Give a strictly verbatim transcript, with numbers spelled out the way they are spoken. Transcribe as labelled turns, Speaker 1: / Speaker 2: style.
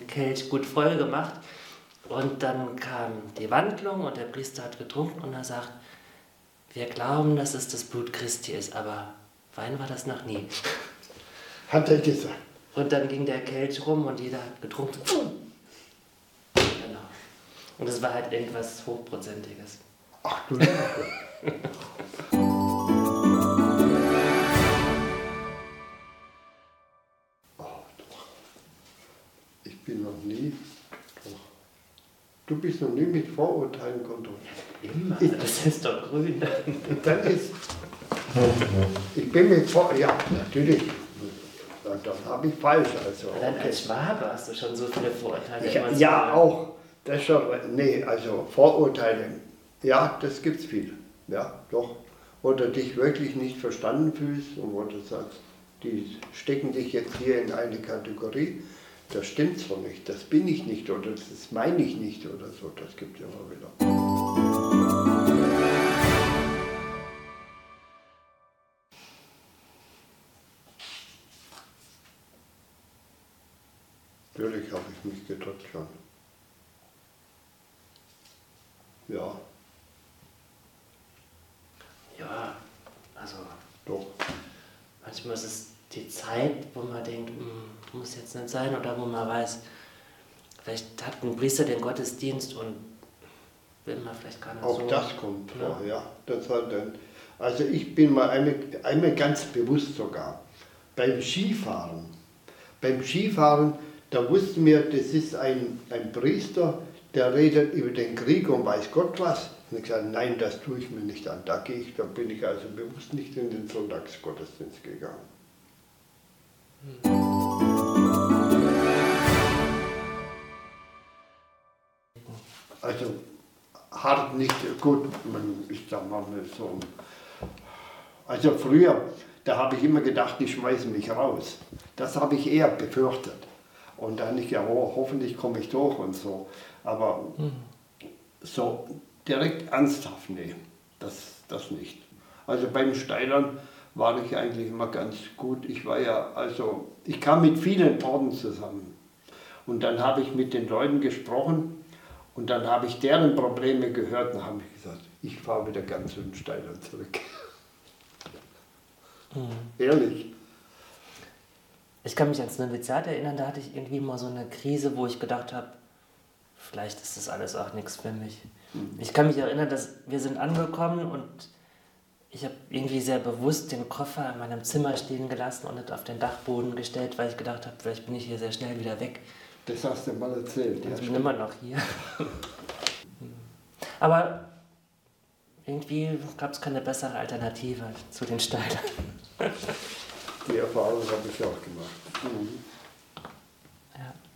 Speaker 1: Kelch gut voll gemacht. Und dann kam die Wandlung und der Priester hat getrunken und er sagt, wir glauben, dass es das Blut Christi ist, aber Wein war das noch nie.
Speaker 2: Hat er gesagt.
Speaker 1: Und dann ging der Kelch rum und jeder hat getrunken. Genau. Und es war halt irgendwas Hochprozentiges.
Speaker 2: Ach du Liebe. Oh, doch. Ich bin noch nie. Doch. Du bist noch nie mit Vorurteilen konfrontiert.
Speaker 1: Immer, das ist doch grün.
Speaker 2: Dann ist. Ich bin mit Vorurteilen. Ja, natürlich. Dann habe ich falsch. Also,
Speaker 1: Dann
Speaker 2: okay.
Speaker 1: als Schwabe hast du schon so viele Vorurteile.
Speaker 2: Ich,
Speaker 1: immer
Speaker 2: ja,
Speaker 1: so,
Speaker 2: auch. Das schon. Nee, also Vorurteile. Ja, das gibt's viel. Ja, doch. Wo du dich wirklich nicht verstanden fühlst und wo du sagst, die stecken dich jetzt hier in eine Kategorie. Das stimmt so nicht, das bin ich nicht oder das meine ich nicht oder so. Das gibt es immer wieder. Natürlich habe ich mich gedrückt schon. Ja.
Speaker 1: Ja, also
Speaker 2: Doch.
Speaker 1: manchmal ist es die Zeit, wo man denkt, hm, muss jetzt nicht sein, oder wo man weiß, vielleicht hat ein Priester den Gottesdienst und will man vielleicht gar nicht
Speaker 2: Auch
Speaker 1: so.
Speaker 2: das kommt
Speaker 1: Ja.
Speaker 2: vor, ja. Das hat dann, also ich bin mal einmal, einmal ganz bewusst sogar, beim Skifahren. Beim Skifahren, da wussten wir, das ist ein, ein Priester, der redet über den Krieg und weiß Gott was. Und ich gesagt, nein, das tue ich mir nicht an. Da gehe ich, da bin ich also bewusst nicht in den Sonntagsgottesdienst gegangen. Also hart nicht, gut, man ist da mal so. Also früher, da habe ich immer gedacht, die schmeißen mich raus. Das habe ich eher befürchtet. Und dann ich ja, oh, hoffentlich komme ich durch und so. Aber mhm. so direkt ernsthaft, nee, das, das nicht. Also beim Steilern war ich eigentlich immer ganz gut. Ich war ja, also, ich kam mit vielen Orden zusammen. Und dann habe ich mit den Leuten gesprochen und dann habe ich deren Probleme gehört und habe ich gesagt, ich fahre wieder ganz zu den Steilern zurück. Mhm. Ehrlich.
Speaker 1: Ich kann mich ans Noviziat erinnern, da hatte ich irgendwie mal so eine Krise, wo ich gedacht habe, vielleicht ist das alles auch nichts für mich. Mhm. Ich kann mich erinnern, dass wir sind angekommen und ich habe irgendwie sehr bewusst den Koffer in meinem Zimmer stehen gelassen und nicht auf den Dachboden gestellt, weil ich gedacht habe, vielleicht bin ich hier sehr schnell wieder weg.
Speaker 2: Das hast du mal erzählt.
Speaker 1: Ich bin immer noch hier. Aber irgendwie gab es keine bessere Alternative zu den Steilern.
Speaker 2: Die Erfahrung habe ich auch gemacht. Mhm.
Speaker 1: Ja.